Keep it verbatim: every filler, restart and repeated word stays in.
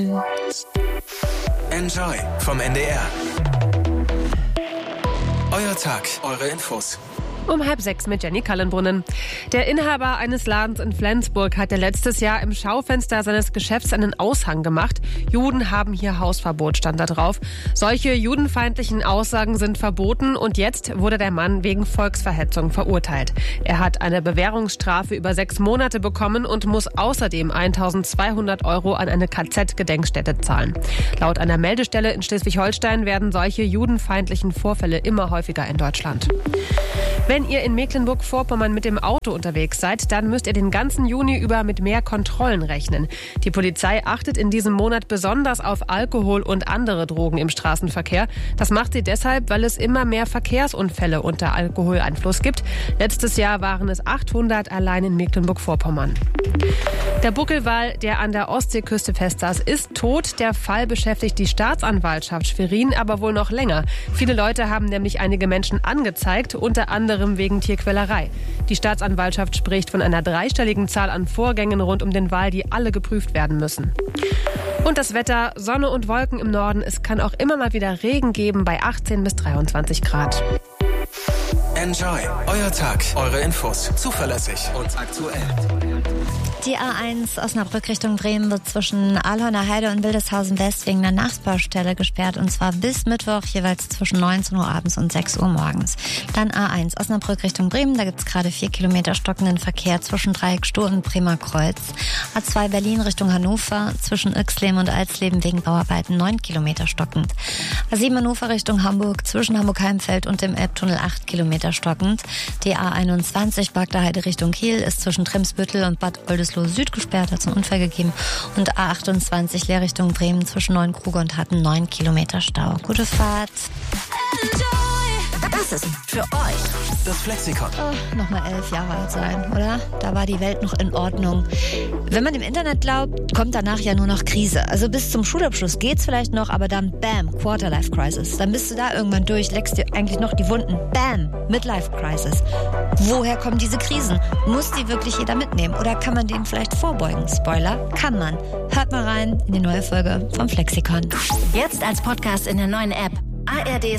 Enjoy vom N D R. Euer Tag, eure Infos. Um halb sechs mit Jenny Kallenbrunnen. Der Inhaber eines Ladens in Flensburg hatte letztes Jahr im Schaufenster seines Geschäfts einen Aushang gemacht. Juden haben hier Hausverbot, stand da drauf. Solche judenfeindlichen Aussagen sind verboten und jetzt wurde der Mann wegen Volksverhetzung verurteilt. Er hat eine Bewährungsstrafe über sechs Monate bekommen und muss außerdem eintausendzweihundert Euro an eine K Z-Gedenkstätte zahlen. Laut einer Meldestelle in Schleswig-Holstein werden solche judenfeindlichen Vorfälle immer häufiger in Deutschland. Wenn ihr in Mecklenburg-Vorpommern mit dem Auto unterwegs seid, dann müsst ihr den ganzen Juni über mit mehr Kontrollen rechnen. Die Polizei achtet in diesem Monat besonders auf Alkohol und andere Drogen im Straßenverkehr. Das macht sie deshalb, weil es immer mehr Verkehrsunfälle unter Alkoholeinfluss gibt. Letztes Jahr waren es achthundert allein in Mecklenburg-Vorpommern. Der Buckelwal, der an der Ostseeküste festsaß, ist tot. Der Fall beschäftigt die Staatsanwaltschaft Schwerin aber wohl noch länger. Viele Leute haben nämlich einige Menschen angezeigt, unter anderem wegen Tierquälerei. Die Staatsanwaltschaft spricht von einer dreistelligen Zahl an Vorgängen rund um den Wal, die alle geprüft werden müssen. Und das Wetter, Sonne und Wolken im Norden. Es kann auch immer mal wieder Regen geben bei achtzehn bis dreiundzwanzig Grad. Enjoy, euer Tag, eure Infos, zuverlässig und aktuell. Die A eins Osnabrück Richtung Bremen wird zwischen Alhorner Heide und Wildeshausen West wegen einer Nachbaustelle gesperrt und zwar bis Mittwoch jeweils zwischen neunzehn Uhr abends und sechs Uhr morgens. Dann A eins Osnabrück Richtung Bremen, da gibt es gerade vier Kilometer stockenden Verkehr zwischen Dreieck Stur und Bremer Kreuz. A zwei Berlin Richtung Hannover, zwischen Yxleben und Alsleben wegen Bauarbeiten neun Kilometer stockend. A sieben Hannover Richtung Hamburg, zwischen Hamburg-Heimfeld und dem Elbtunnel acht Kilometer stockend. Die A einundzwanzig Bagder Heide Richtung Kiel ist zwischen Tremsbüttel und Bad Oldesloe Süd gesperrt, hat es einen Unfall gegeben. Und A achtundzwanzig Leer Richtung Bremen zwischen Neuenkruger und Hatten neun Kilometer Stau. Gute Fahrt. Das ist für euch das Flexikon. Oh, nochmal elf Jahre alt sein, oder? Da war die Welt noch in Ordnung. Wenn man dem Internet glaubt, kommt danach ja nur noch Krise. Also bis zum Schulabschluss geht's vielleicht noch, aber dann bam, Quarter-Life-Crisis. Dann bist du da irgendwann durch, leckst dir eigentlich noch die Wunden. Bam, Midlife-Crisis. Woher kommen diese Krisen? Muss die wirklich jeder mitnehmen? Oder kann man denen vielleicht vorbeugen? Spoiler, kann man. Hört mal rein in die neue Folge vom Flexikon. jetzt als Podcast in der neuen App A R D